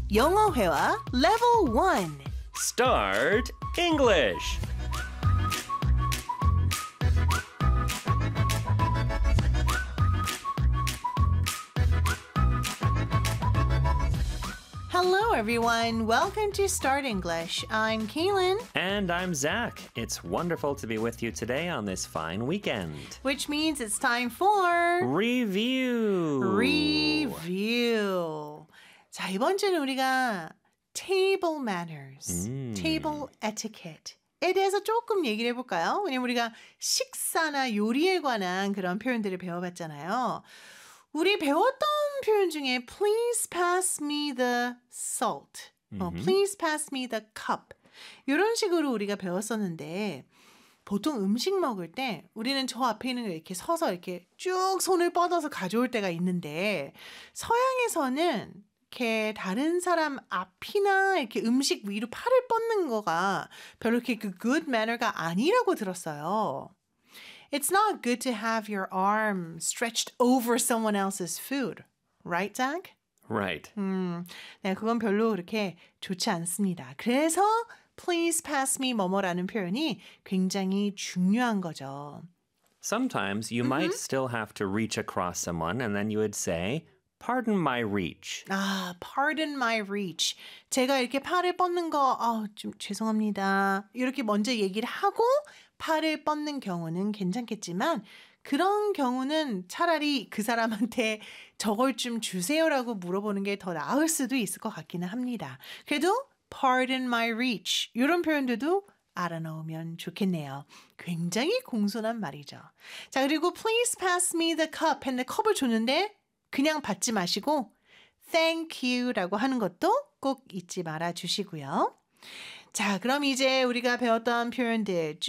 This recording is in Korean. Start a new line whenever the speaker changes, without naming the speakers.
영어 회화 Level 1.
Start English.
Hello, everyone. Welcome to Start English. I'm Kaylin,
And I'm Zach. It's wonderful to be with you today on this fine weekend.
which means it's time for
Review.
Review. 자, 이번 주는 우리가 table manners, table etiquette에 대해서 조금 얘기를 해볼까요? 왜냐면 우리가 식사나 요리에 관한 그런 표현들을 배워봤잖아요. 우리 배웠던 표현 중에 please pass me the salt, please pass me the cup 이런 식으로 우리가 배웠었는데 보통 음식 먹을 때 우리는 저 앞에 있는 거 이렇게 서서 이렇게 쭉 손을 뻗어서 가져올 때가 있는데 서양에서는 이렇게 다른 사람 앞이나 이렇게 음식 위로 팔을 뻗는 거가 별로 이렇게 그 good manner가 아니라고 들었어요. It's not good to have your arm stretched over someone else's food. Right, Zach?
Right.
네, 그건 별로 그렇게 좋지 않습니다. 그래서 please pass me 뭐뭐라는 표현이 굉장히 중요한 거죠.
Sometimes you might still have to reach across someone and then you would say, pardon my reach.
아, pardon my reach. 제가 이렇게 팔을 뻗는 거, 좀 죄송합니다. 이렇게 먼저 얘기를 하고 팔을 뻗는 경우는 괜찮겠지만 그런 경우는 차라리 그 사람한테 저걸 좀 주세요라고 물어보는 게 더 나을 수도 있을 것 같기는 합니다. 그래도 pardon my reach 이런 표현들도 알아놓으면 좋겠네요. 굉장히 공손한 말이죠. 자, 그리고 please pass me the cup 했는데 컵을 줬는데 그냥 받지 마시고 thank you라고 하는 것도 꼭 잊지 말아 주시고요. 자, 그럼 이제 우리가 배웠던 표현들 쭉